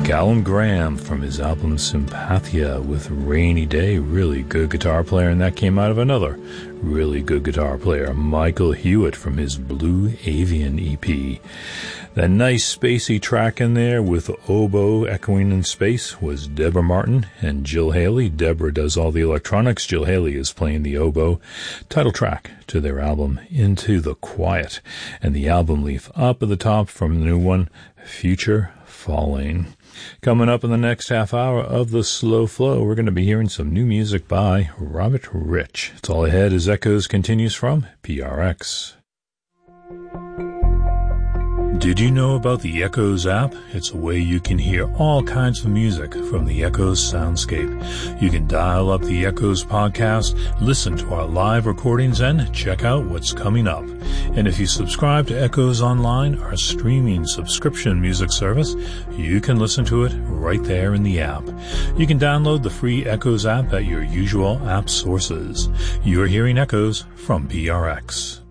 Callum Graham from his album Sympathia with Rainy Day. Really good guitar player, and that came out of another really good guitar player, Michael Hewitt, from his Blue Avian EP. That nice spacey track in there with oboe echoing in space was Deborah Martin and Jill Haley. Deborah does all the electronics. Jill Haley is playing the oboe. Title track to their album Into the Quiet. And the album leaf up at the top from the new one, Future Falling. Coming up in the next half hour of the Slow Flow, we're going to be hearing some new music by Robert Rich. It's all ahead as Echoes continues from PRX. Did you know about the Echoes app? It's a way you can hear all kinds of music from the Echoes soundscape. You can dial up the Echoes podcast, listen to our live recordings, and check out what's coming up. And if you subscribe to Echoes Online, our streaming subscription music service, you can listen to it right there in the app. You can download the free Echoes app at your usual app sources. You're hearing Echoes from PRX.